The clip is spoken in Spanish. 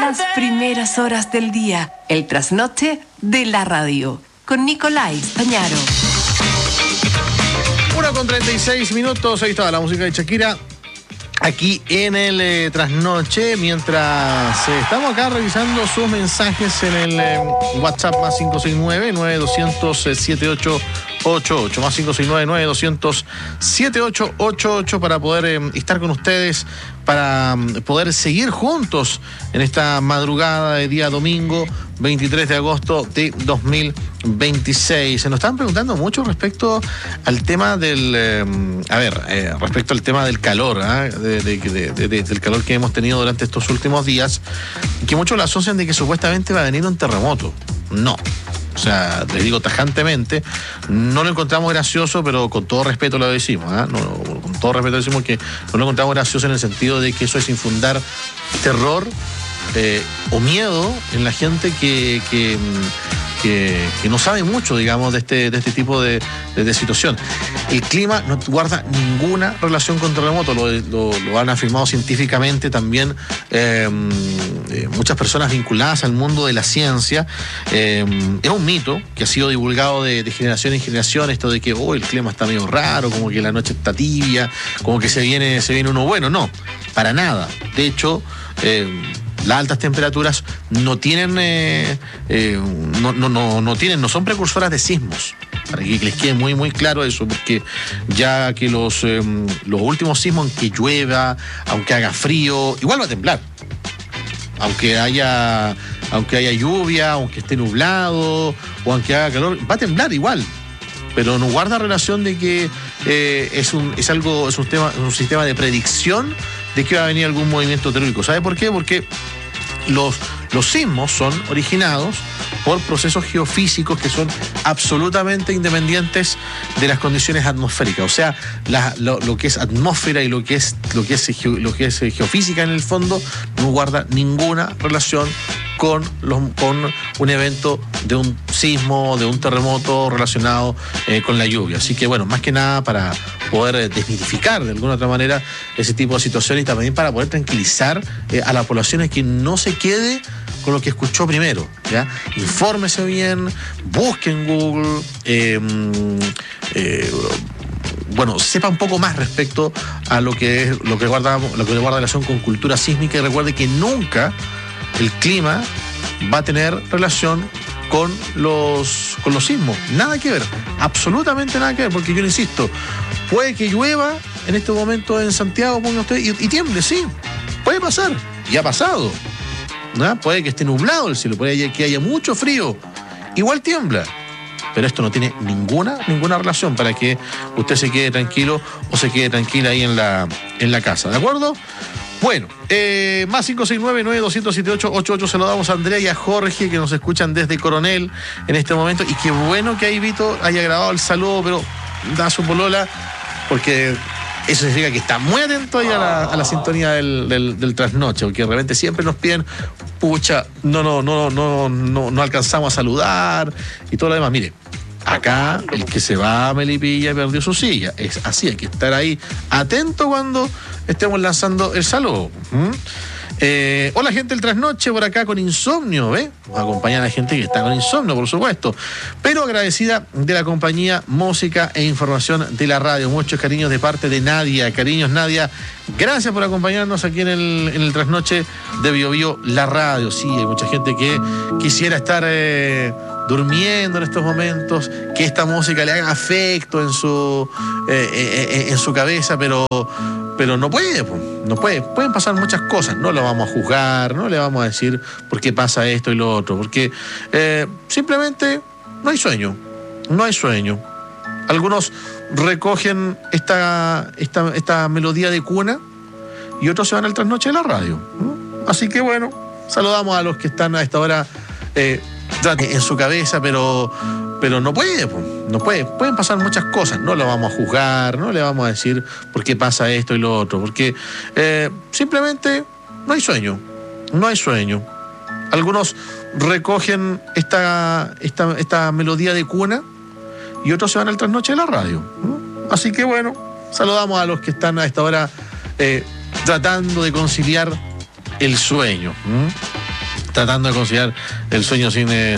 Las primeras horas del día, el trasnoche de la radio, con Nicolai Stañaro. 1:36, ahí estaba la música de Shakira, aquí en el trasnoche, mientras estamos acá revisando sus mensajes en el WhatsApp más 569-9200-7888, más 569-9200-7888 para poder estar con ustedes, para poder seguir juntos en esta madrugada de día domingo 23 de agosto de 2026. Se nos están preguntando mucho respecto al tema del respecto al tema del calor, del calor que hemos tenido durante estos últimos días, que muchos lo asocian de que supuestamente va a venir un terremoto. No. O sea, les digo tajantemente, no lo encontramos gracioso, pero con todo respeto lo decimos, con todo respeto decimos que no lo encontramos gracioso en el sentido de que eso es infundar terror o miedo en la gente que no sabe mucho, digamos, de este tipo de situación. El clima no guarda ninguna relación con terremotos, lo han afirmado científicamente también muchas personas vinculadas al mundo de la ciencia. Es un mito que ha sido divulgado de generación en generación, esto de que el clima está medio raro, como que la noche está tibia, como que se viene uno bueno. No, para nada. De hecho, las altas temperaturas no son precursoras de sismos. Para que les quede muy muy claro eso, porque ya que los últimos sismos, aunque llueva, aunque haga frío, igual va a temblar. Aunque haya lluvia, aunque esté nublado, o aunque haga calor, va a temblar igual. Pero no guarda relación de que es un sistema de predicción de que va a venir algún movimiento telúrico. ¿Sabe por qué? Porque los sismos son originados por procesos geofísicos que son absolutamente independientes de las condiciones atmosféricas. O sea, lo que es atmósfera y lo que es geofísica en el fondo no guarda ninguna relación con un evento de un sismo, de un terremoto relacionado con la lluvia. Así que bueno, más que nada para poder desmitificar de alguna otra manera ese tipo de situaciones y también para poder tranquilizar a la población y que no se quede con lo que escuchó primero, ¿ya? Infórmese bien, busque en Google, sepa un poco más respecto a lo que guarda relación con cultura sísmica, y recuerde que nunca el clima va a tener relación con los sismos. Nada que ver, absolutamente nada que ver, porque yo le insisto, puede que llueva en este momento en Santiago, ponga usted, y tiemble, sí, puede pasar, y ha pasado. Puede que esté nublado el cielo, puede que haya mucho frío, igual tiembla. Pero esto no tiene ninguna relación para que usted se quede tranquilo o se quede tranquila ahí en la casa, ¿de acuerdo? Bueno, más 569-9200-7888 se lo damos a Andrea y a Jorge, que nos escuchan desde Coronel en este momento. Y qué bueno que ahí Vito haya grabado el saludo, pero da su polola, porque eso significa que está muy atento ahí a la sintonía del trasnoche, porque de repente siempre nos piden, pucha, no alcanzamos a saludar y todo lo demás. Mire, acá el que se va a Melipilla perdió su silla. Es así, hay que estar ahí atento cuando estemos lanzando el saludo. Hola, gente del trasnoche, por acá con insomnio, ¿ve? Nos acompaña a la gente que está con insomnio, por supuesto, pero agradecida de la compañía, música e información de la radio. Muchos cariños de parte de Nadia. Cariños, Nadia, gracias por acompañarnos aquí en el trasnoche de Bio Bio, la radio. Sí, hay mucha gente que quisiera estar durmiendo en estos momentos, que esta música le haga afecto en su cabeza, pero no puede, no puede. Pueden pasar muchas cosas, no lo vamos a juzgar, no le vamos a decir por qué pasa esto y lo otro, porque simplemente no hay sueño. Algunos recogen esta melodía de cuna y otros se van al trasnoche de la radio. Así que bueno, saludamos a los que están a esta hora en su cabeza, pero no puede. Pueden pasar muchas cosas, no lo vamos a juzgar, no le vamos a decir por qué pasa esto y lo otro, porque simplemente no hay sueño. Algunos recogen esta melodía de cuna y otros se van al trasnoche de la radio. Así que bueno, saludamos a los que están a esta hora tratando de conciliar el sueño. tratando de conciliar el sueño sin